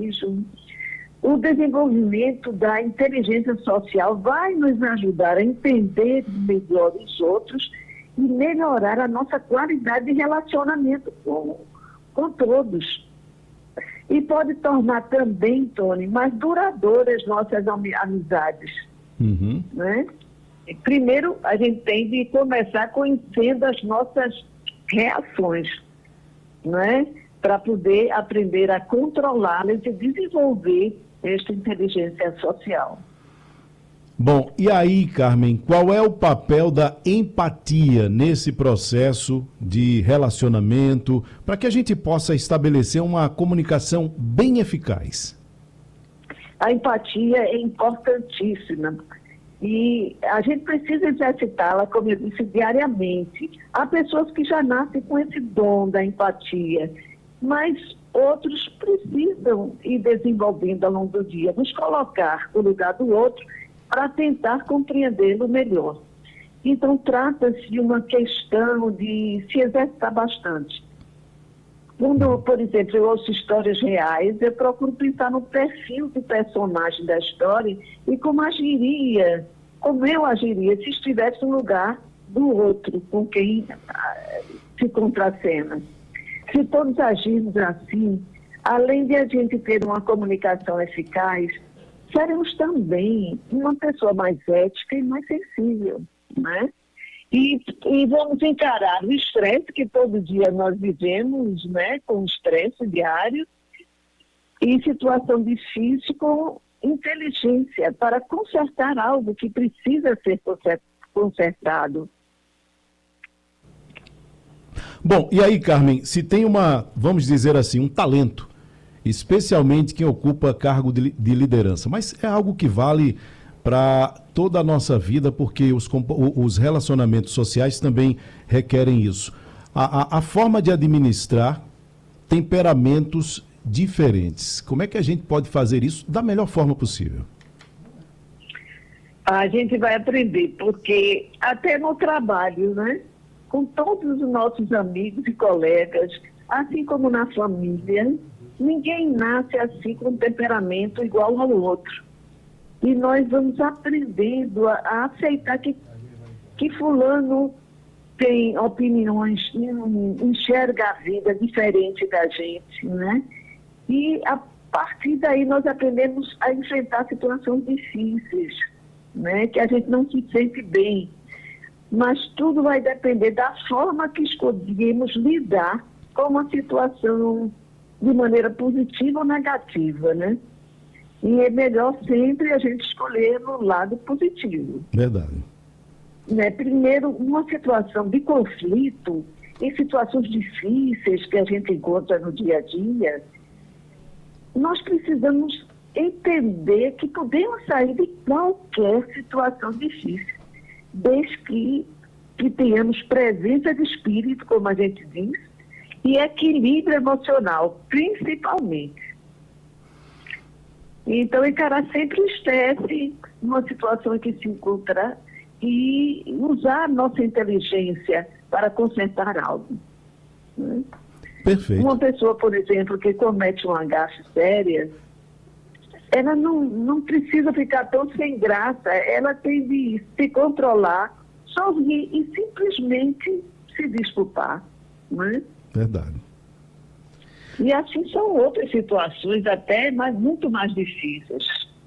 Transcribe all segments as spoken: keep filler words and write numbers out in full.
prestígio. O desenvolvimento da inteligência social vai nos ajudar a entender melhor os outros e melhorar a nossa qualidade de relacionamento com, com todos. E pode tornar também, Tony, mais duradouras nossas amizades. Uhum. Né? Primeiro, a gente tem de começar conhecendo as nossas reações, né? Para poder aprender a controlá-las e desenvolver esta inteligência social. Bom, e aí, Carmen, qual é o papel da empatia nesse processo de relacionamento para que a gente possa estabelecer uma comunicação bem eficaz? A empatia é importantíssima e a gente precisa exercitá-la, como eu disse, diariamente. Há pessoas que já nascem com esse dom da empatia, mas outros precisam ir desenvolvendo ao longo do dia, nos colocar no lugar do outro para tentar compreendê-lo melhor. Então, trata-se de uma questão de se exercitar bastante. Quando, por exemplo, eu ouço histórias reais, eu procuro pensar no perfil do personagem da história e como agiria, como eu agiria se estivesse no lugar do outro com quem se contracena. Se todos agirmos assim, além de a gente ter uma comunicação eficaz, seremos também uma pessoa mais ética e mais sensível, né? E, e vamos encarar o estresse que todo dia nós vivemos, né? Com estresse diário e situação difícil com inteligência para consertar algo que precisa ser consertado. Bom, e aí, Carmen, se tem uma, vamos dizer assim, um talento, especialmente quem ocupa cargo de, de liderança, mas é algo que vale para toda a nossa vida, porque os, os relacionamentos sociais também requerem isso. A, a, a forma de administrar temperamentos diferentes, como é que a gente pode fazer isso da melhor forma possível? A gente vai aprender, porque até no trabalho, né? Com todos os nossos amigos e colegas, assim como na família, ninguém nasce assim com temperamento igual ao outro. E nós vamos aprendendo a, a aceitar que, que fulano tem opiniões, enxerga a vida diferente da gente, né? E a partir daí nós aprendemos a enfrentar situações difíceis, né? Que a gente não se sente bem. Mas tudo vai depender da forma que escolhemos lidar com uma situação de maneira positiva ou negativa, né? E é melhor sempre a gente escolher no lado positivo. Verdade. Né? Primeiro, uma situação de conflito, em situações difíceis que a gente encontra no dia a dia, nós precisamos entender que podemos sair de qualquer situação difícil, desde que, que tenhamos presença de espírito, como a gente diz, e equilíbrio emocional, principalmente. Então, encarar sempre o estresse numa situação em que se encontra e usar a nossa inteligência para consertar algo. Né? Perfeito. Uma pessoa, por exemplo, que comete uma gafe séria, ela não, não precisa ficar tão sem graça, ela tem de se controlar, sorrir e simplesmente se desculpar. Né? Verdade. E assim são outras situações até, mas muito mais difíceis.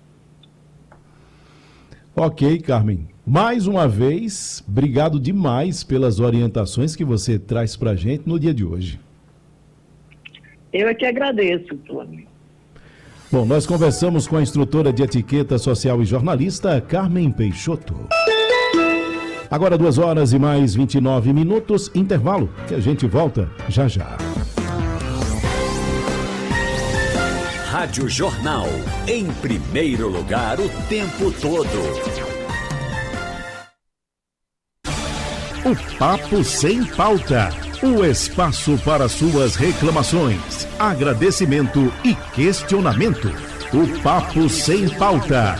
Ok, Carmen. Mais uma vez, obrigado demais pelas orientações que você traz para a gente no dia de hoje. Eu é que agradeço, Tony. Bom, nós conversamos com a instrutora de etiqueta social e jornalista, Carmen Peixoto. Agora duas horas e mais vinte e nove minutos, intervalo, que a gente volta já já. Rádio Jornal, em primeiro lugar o tempo todo. O Papo Sem Pauta, o espaço para suas reclamações, agradecimento e questionamento. O Papo Sem Pauta.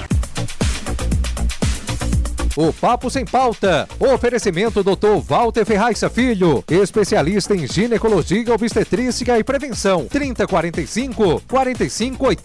O Papo Sem Pauta. Oferecimento doutor Walter Ferraixa Filho, especialista em ginecologia, obstetrícia e prevenção. trinta, quarenta e cinco, quarenta e cinco, oitenta.